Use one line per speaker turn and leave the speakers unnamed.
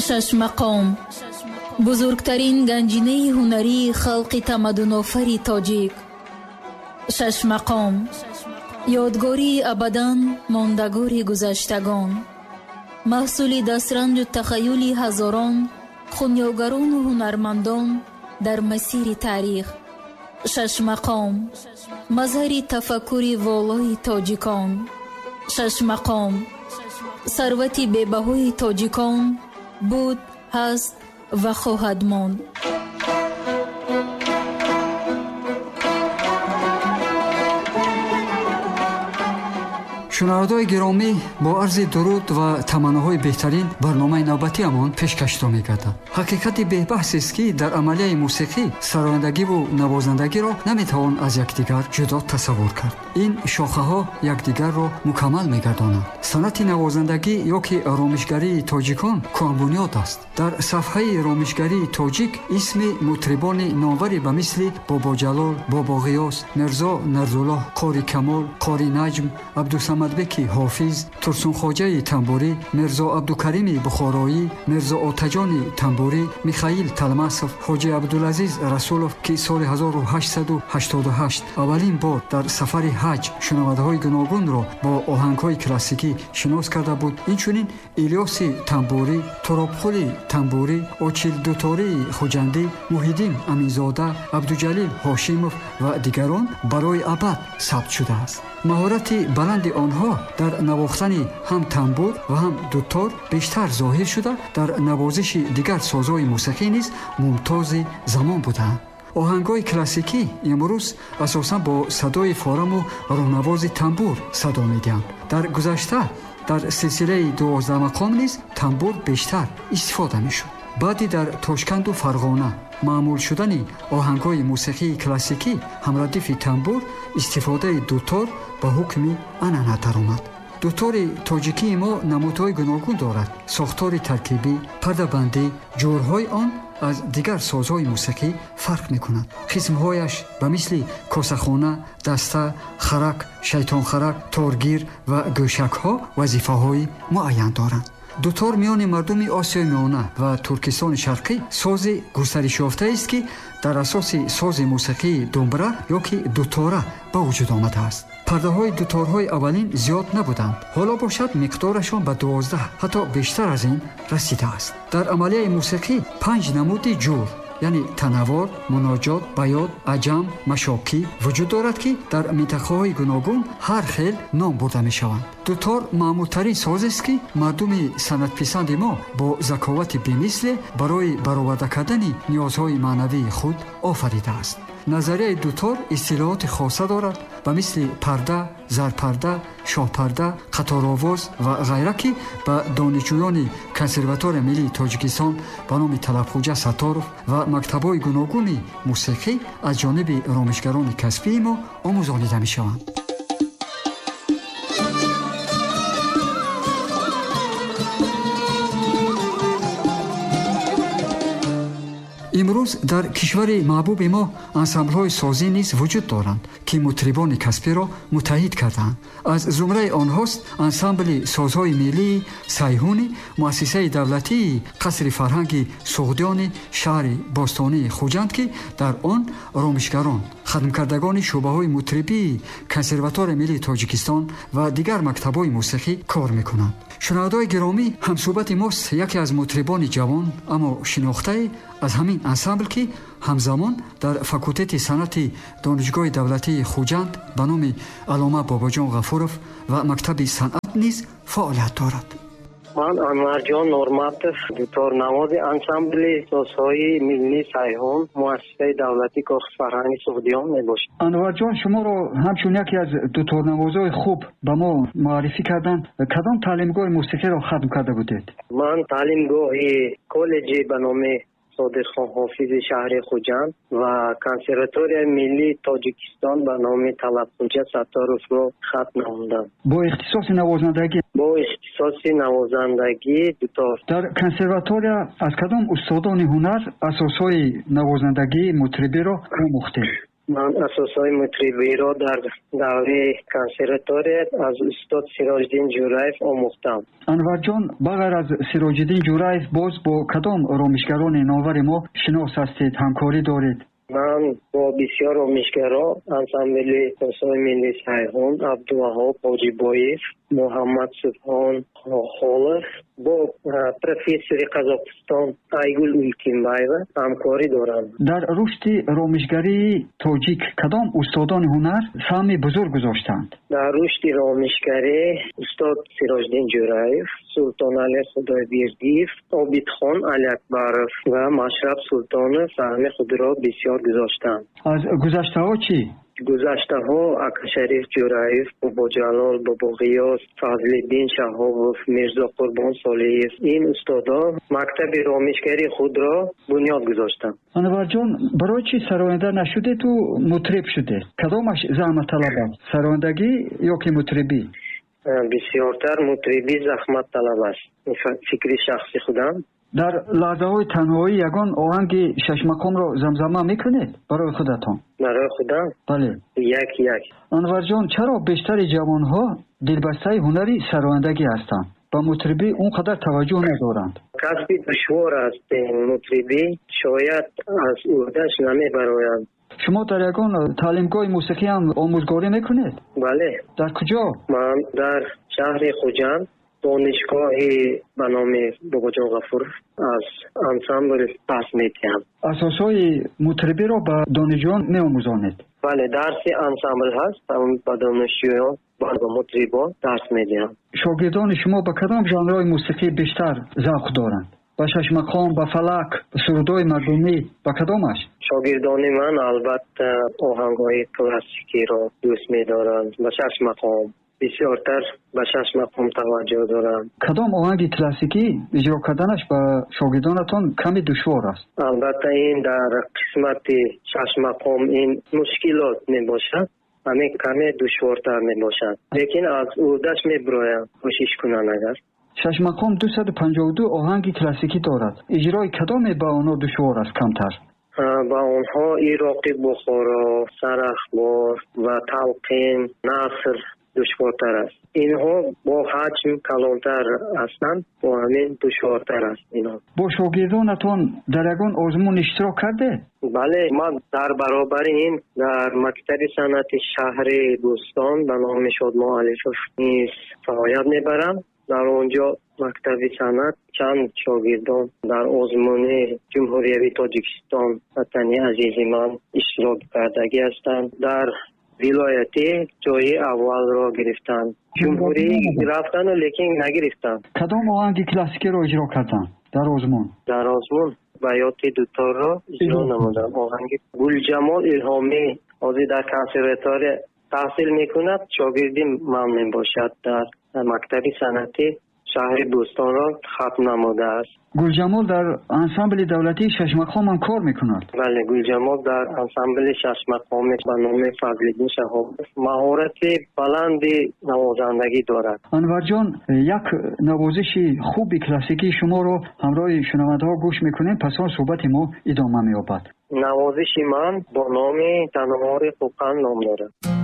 شش مقام بزرگترین گنجینه هنری خلق تمدن‌آفر تاجیک. شش مقام یادگاری ابداً ماندگاری گذشتگان، محصول دسترنج و تخیل هزاران خونیاگران و هنرمندان در مسیر تاریخ. شش مقام مظهر تفکر والای تاجیکان. شش مقام ثروت بی‌بهای تاجیکان بود، هست و خواهد ماند.
шунавандаҳои гиромӣ бо арзи дуруд ва таманноҳои беҳтарин барномаи навбатиамон пешкашдор мегардад. ҳақиқати беҳбаҳсест ки дар амалияи мусиқӣ сарояндагиву навозандагиро наметавон аз якдигар ҷудо тасаввур кард. ин шохаҳо якдигарро мукаммал мегардонанд. санъати навозандагӣ ё ки ромишгарии тоҷикон кӯҳанбунёд аст. дар сафҳаи ромишгарии тоҷик исми мутрибони номваре ба мисли бобоҷалол, бобоғиёс, мирзо нарзуллоҳ қори камол, қори наҷм, абдусамадбеки ҳофиз, турсунхоҷаи тамбурӣ, мирзо абдукарими бухороӣ, мирзо отаҷони тамбурӣ, михаил талмасов, ҳоҷи абдулазиз расулов ки соли 1888 аввалин бор дар сафари ҳаҷ шунавандаҳои гуногунро бо оҳангҳои классикӣ шинос карда буд. инчунин илёси тамбурӣ, туробқули тамбурӣ, очил дутории хуҷандӣ, муҳиддин аминзода, абдуҷалил ҳошимов ва дигарон барои абад сабт шудааст. маҳорати баланди онҳо дар навохтани ҳам тамбур ва ҳам дутор бештар зоҳир шуда, дар навозиши дигар созҳои мусиқӣ низ мумтози замон буданд. оҳангҳои классикӣ имрӯз асосан бо садои фораму роҳнавози тамбур садо медиҳанд. дар гузашта дар силсилаи 12 мақом низ тамбур бештар истифода мешуд. баъди дар тошканду фарғона маъмул шудани оҳангҳои мусиқии классикӣ ҳамрадифи тамбур истифодаи дутор ба ҳукми анъана даромад. дутори тоҷикии мо намудҳои гуногун дорад. сохтори таркибӣ, пардабандӣ, ҷӯрҳои он аз дигар созҳои мусиқӣ фарқ мекунад. қисмҳояш ба мисли косахона, даста, харак, шайтонхарак, торгир ва гӯшакҳо вазифаҳои муайян доранд. дутор миёни мардуми осиёи миёна ва туркистони шарқӣ сози густаришёфтаест ки дар асоси сози мусиқии думбра ё ки дутора ба вуҷуд омадааст. пардаҳои дуторҳои аввалин зиёд набуданд. ҳоло бошад миқдорашон ба 12 ҳатто бештар аз ин расидааст. дар амалияи мусиқӣ 5 намуди ҷур яъне танаввор, муноҷот, баёд, аҷам, машокӣ вуҷуд дорад ки дар минтақаҳои гуногун ҳар хел ном бурда мешаванд. дутор маъмултарин созест ки мардуми санъатписанди мо бо заковати бемисле барои бароварда кардани ниёзҳои маънавии худ офаридааст. назарияи дутор истилоҳоти хоса дорад ба мисли парда, зарпарда, шоҳпарда, қаторовоз ва ғайра ки ба донишҷӯёни консерваторияи миллии Тоҷикистон ба номи Талабхоҷа Сатторов ва мактабҳои гуногуни мусиқӣ аз ҷониби ромишгарони касбии мо омӯзонида мешаванд. имрӯз дар кишвари маҳбуби мо ансамблҳои созӣ низ вуҷуд доранд ки мутрибони касбиро муттаҳид кардаанд. аз зумраи онҳост ансамбли созҳои миллии Сайҳуни, муассисаи давлатии қасри фарҳанги Суғдиёни шаҳри бостонии Хуҷанд ки дар он ромишгарон, хадмкардагони шӯъбаҳои мутрибии консерваторияи миллии Тоҷикистон ва дигар мактабҳои мусиқӣ кор мекунанд. шунавандаҳои гиромӣ, ҳамсӯҳбати мост яке аз мутрибони ҷавон аммо шинохтае аз ҳамин ансамбл ки ҳамзамон дар факултети санъати донишгоҳи давлатии Хуҷанд ба номи Алома Бобоҷон Ғафуров ва мактаби санъат низ фаъолият дорад.
ман Анварҷон Нурматов, дуторнавози ансамбли созҳои миллии Сайҳун, муассисаи давлати Кохи фарҳанги Суғдиён мебошам.
Анварҷон, шуморо ҳамчун яке аз дуторнавозои хуб ба мо муаррифӣ кардан, кадом таълимгоҳи мусиқиро хатм карда будед?
ман таълимгоҳи коллеҷи ба номи Содиқхон Ҳофизи шаҳри Хуҷанд ва консерваторияи миллии Тоҷикистон ба номи Талабхоҷа Сатторовро хатм намудам.
бо ихтисоси навозандагӣ? бо
ихтисоси навозандагӣ дутор.
дар консерватория аз кадом устодони ҳунар асосҳои навозандагии мутрибиро омӯхтед?
ман асосҳои мутрибиро дар давраи консерватория аз устод Сироҷиддин Ҷураев омӯхтам.
Анварҷон, ба ғайр аз Сироҷиддин Ҷураев боз бо кадом ромишгарони новари мо шинос ҳастед, ҳамкорӣ доред?
ман бо бисёр ромишгаро ансамбли қосои Миллии Сайҳун, Абдуваҳоб Ҳоҷибоев, Муҳаммад Субҳон Холов, бо профессори Қазоқистон Айгул Улкимбаева ҳамкорӣ дорам.
дар рушди ромишгарии тоҷик кадом устодони ҳунар саҳми бузург гузоштанд?
дар рушди ромишгарӣ устод Сироҷиддин Ҷураев, Султонали Худойбердиев, Обидхон Алиакбаров ва Машраб Султонов саҳми худро бисёр гузоштанд.
аз гузаштаҳо чӣ?
гузаштаҳо Акашариф Ҷураев, Бобоҷалол Бобоғиёс, Фазлиддин Шаҳобов, Мирзо Қурбон Солиев, ин устодо мактаби ромишгарии худро бунёд гузоштанд.
Анварҷон, барои чӣ сароянда нашудету мутриб шудед? Кадомаш заҳматталаб аст, сарояндагӣ ё ки мутрибӣ?
бисёртар мутрибӣ заҳматталаб аст. фикри шахси худам.
дар лаҳзаҳои танҳоӣ ягон оҳанги шашмақомро замзама мекунед барои худатон?
барои худам?
бале.
як.
Анварҷон, чаро бештари ҷавонҳо дилбастаи ҳунари сарояндагӣ ҳастанд, ба мутрибӣ он қадар таваҷҷӯҳ надоранд?
касби душвор аст мутрибӣ, шояд аз урдаш намебароянд.
шумо дар ягон таълимгоҳи мусиқӣ ҳам омӯзгорӣ мекунед?
бале.
дар куҷо?
ман дар шаҳри Хуҷанд донишгоҳи ба номи Бобоҷон Ғафуров аз ансамбл дарс медиҳам.
асосҳои мутрибиро ба донишҷӯён меомӯзонед? бале,
дарси ансамбл ҳаст, ба донишҷӯён ба мутрибон дарс медиҳам.
шогирдони шумо ба кадом жанрҳои мусиқӣ бештар завқ доранд? ба шашмақом, ба фалак, сурудои мардумӣ, ба кадомаш?
шогирдони ман албатта оҳангҳои классикиро дӯст медоранд. ба шашмақом бисёртар ба шашмақом таваҷҷӯҳ дорам.
кадом оҳанги классикӣ иҷро карданаш ба шогирдонатон ками душвор аст?
албатта ин дар қисмати шашмақом ин мушкилот мебошад, ҳамин каме душвортар мебошад, лекин аз урдаш мебироям кӯшиш кунам. агар
шашмақом 252 оҳанги классикӣ дорад, иҷрои кадоме ба онҳо душвор аст камтар?
ба онҳо ироқи бухоро, сарахбор ва талқин, наср душвортар аст. инҳо бо ҳаҷм калонтар ҳастанд, бо ҳамин душвортар аст. инҳо
бо шогирдонатон дар ягон озмун иштирок кардед?
бале, ман дар баробари ин дар мактаби санъати шаҳри Бӯстон ба номи Шодмон Алифов низ фаъолият мебарам. дар онҷо мактаби санъат чанд шогирдон дар озмуни ҷумҳуриявии Тоҷикистон ватани азизи ман иштирок кардагӣ ҳастанд. дар вилоятӣ ҷои аввалро гирифтанд. ҷумҳурӣ рафтану лекин нагирифтанд.
кадом оҳанги классикиро иҷро карданд дар озмун?
дар озмун байоти дуторро иҷро намудам. оҳанги Гулҷамол Илҳомӣ ҳозир дар консерватория таҳсил мекунад, шогирди ман мебошад. дар мактаби санъати шаҳри Бӯстонро хатм намудааст.
гулҷамол дар ансамбли давлатии шашмақом ҳам кор мекунад?
бале, гулҷамол дар ансамбли шашмақоми ба номи Фазлиддин Шаҳобов маҳорати баланди навозандагӣ дорад.
анварҷон, як навозиши хуби классикии шуморо ҳамроҳи шунавандаҳо гӯш мекунем, пас он суҳбати мо идома меёбад.
навозиши ман бо номи Танҳори Қӯқан ном дорад.